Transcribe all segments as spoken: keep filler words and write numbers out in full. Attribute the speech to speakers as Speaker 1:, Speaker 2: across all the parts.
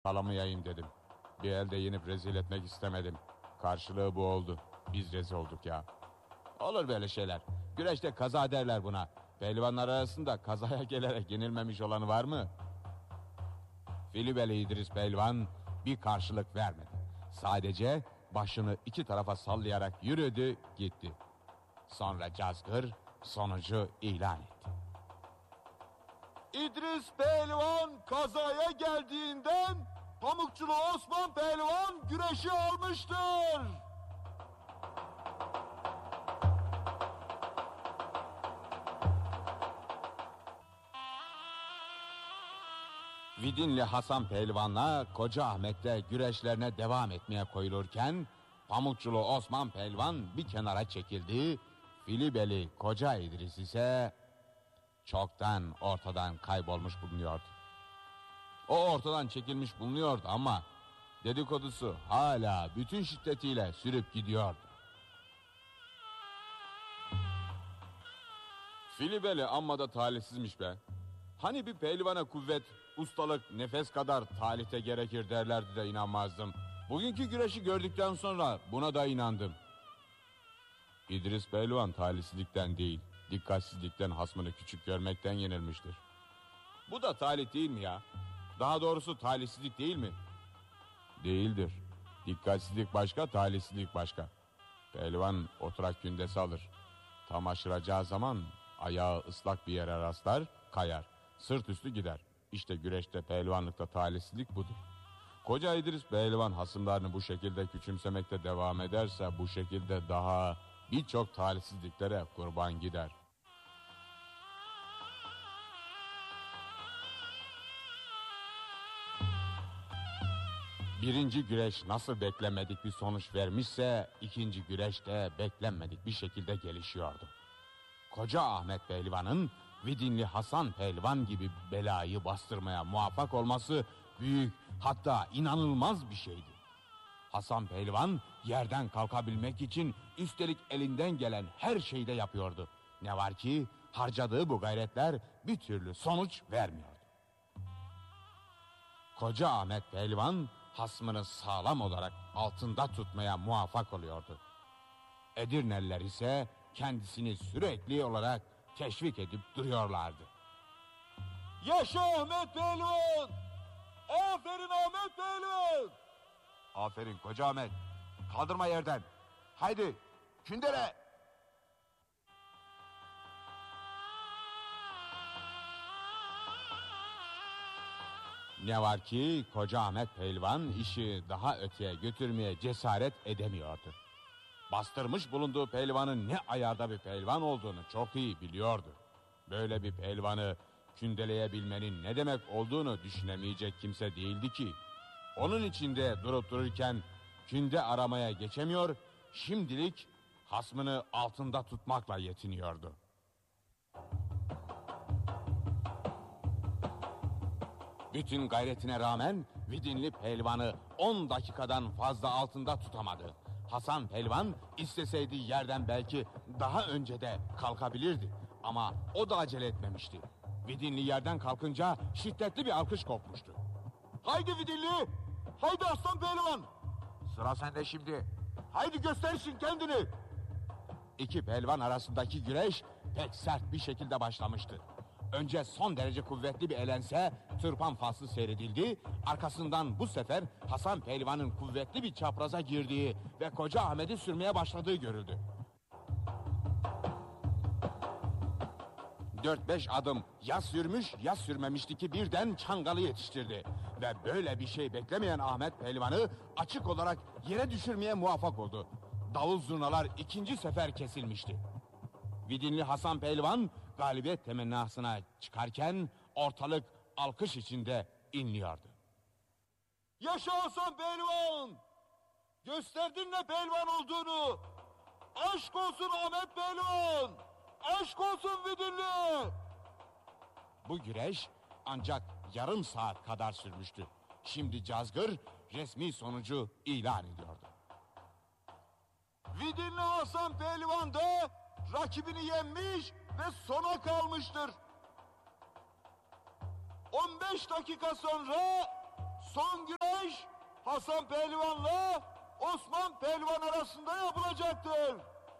Speaker 1: Alamayayım dedim. Bir elde yenip rezil etmek istemedim. Karşılığı bu oldu. Biz rezil olduk ya. Olur böyle şeyler. Güreşte kaza derler buna. Pehlivanlar arasında kazaya gelerek yenilmemiş olanı var mı? Filibeli İdris Pehlivan bir karşılık vermedi. Sadece başını iki tarafa sallayarak yürüdü gitti. Sonra Cazgır sonucu ilan etti. İdris Pehlivan kazaya geldiğinden Pamukçulu Osman Pehlivan güreşi almıştır. Vidinli Hasan Pehlivan'la Koca Ahmet'te güreşlerine devam etmeye koyulurken Pamukçulu Osman Pehlivan bir kenara çekildi. Filibeli Koca İdris ise çoktan ortadan kaybolmuş bulunuyordu. O ortadan çekilmiş bulunuyordu ama dedikodusu hala bütün şiddetiyle sürüp gidiyordu. Filibeli amma da talihsizmiş be. Hani bir pehlivana kuvvet, ustalık, nefes kadar talihte gerekir derlerdi de inanmazdım. Bugünkü güreşi gördükten sonra buna da inandım. İdris Pehlivan talihsizlikten değil, dikkatsizlikten hasmını küçük görmekten yenilmiştir. Bu da talih değil mi ya? Daha doğrusu talihsizlik değil mi? Değildir. Dikkatsizlik başka, talihsizlik başka. Pehlivan oturak gündesi alır. Tam aşıracağı zaman ayağı ıslak bir yere rastlar, kayar. Sırt üstü gider. İşte güreşte, pehlivanlıkta talihsizlik budur. Koca İdris Pehlivan hasımlarını bu şekilde küçümsemekte devam ederse bu şekilde daha birçok talihsizliklere kurban gider. Birinci güreş nasıl beklenmedik bir sonuç vermişse ikinci güreş de beklenmedik bir şekilde gelişiyordu. Koca Ahmet Pehlivan'ın Vidinli Hasan Pehlivan gibi belayı bastırmaya muvaffak olması büyük, hatta inanılmaz bir şeydi. Hasan Pehlivan yerden kalkabilmek için üstelik elinden gelen her şeyi de yapıyordu. Ne var ki harcadığı bu gayretler bir türlü sonuç vermiyordu. Koca Ahmet Pehlivan hasmını sağlam olarak altında tutmaya muvaffak oluyordu. Edirneliler ise kendisini sürekli olarak teşvik edip duruyorlardı. Yaşa Ahmet Pehlivan! Aferin Ahmet Pehlivan! Aferin Koca Ahmet. Kaldırma yerden. Haydi kündele! Ne var ki Koca Ahmet Pehlivan işi daha öteye götürmeye cesaret edemiyordu. Bastırmış bulunduğu pehlivanın ne ayarda bir pehlivan olduğunu çok iyi biliyordu. Böyle bir pehlivanı kündeleyebilmenin ne demek olduğunu düşünemeyecek kimse değildi ki. Onun içinde durup dururken künde aramaya geçemiyor, şimdilik hasmını altında tutmakla yetiniyordu. Bütün gayretine rağmen Vidinli Pehlivan'ı on dakikadan fazla altında tutamadı. Hasan Pehlivan isteseydi yerden belki daha önce de kalkabilirdi. Ama o da acele etmemişti. Vidinli yerden kalkınca şiddetli bir alkış kopmuştu. Haydi Vidinli! Haydi Aslan Pehlivan! Sıra sende şimdi. Haydi göstersin kendini! İki pehlivan arasındaki güreş pek sert bir şekilde başlamıştı. Önce son derece kuvvetli bir elense tırpan faslı seyredildi. Arkasından bu sefer Hasan Pehlivan'ın kuvvetli bir çapraza girdiği ve Koca Ahmet'i sürmeye başladığı görüldü. Dört beş adım ya sürmüş ya sürmemişti ki birden çangalı yetiştirdi. Ve böyle bir şey beklemeyen Ahmet Pehlivan'ı açık olarak yere düşürmeye muvaffak oldu. Davul zurnalar ikinci sefer kesilmişti. Vidinli Hasan Pehlivan galibiyet temennasına çıkarken ortalık alkış içinde inliyordu. Yaşa Hasan Pehlivan! Gösterdin ne pehlivan olduğunu! Aşk olsun Ahmet Pehlivan! Aşk olsun Vidinli! Bu güreş ancak yarım saat kadar sürmüştü. Şimdi Cazgır resmi sonucu ilan ediyordu. Vidinli Hasan Pehlivan da rakibini yenmiş ve sona kalmıştır. on beş dakika sonra Son güreş Hasan Pehlivan'la Osman Pehlivan arasında yapılacaktır.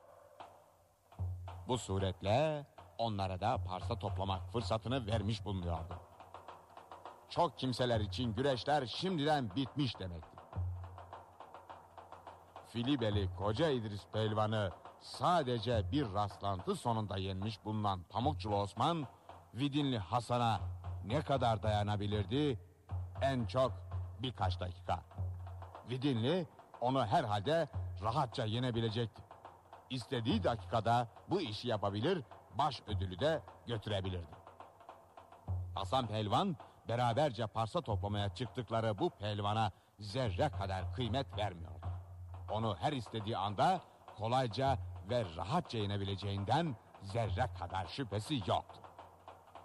Speaker 1: Bu suretle onlara da parsa toplamak fırsatını vermiş bulunuyordu. Çok kimseler için güreşler şimdiden bitmiş demekti. Filibeli Koca İdris Pehlivan'ı sadece bir rastlantı sonunda yenmiş bulunan Pamukçulu Osman, Vidinli Hasan'a ne kadar dayanabilirdi? En çok birkaç dakika. Vidinli onu herhalde rahatça yenebilecekti. İstediği dakikada bu işi yapabilir, baş ödülü de götürebilirdi. Hasan Pehlivan beraberce parsa toplamaya çıktıkları bu pehlivana zerre kadar kıymet vermiyordu. Onu her istediği anda kolayca ve rahatça yenebileceğinden zerre kadar şüphesi yoktu.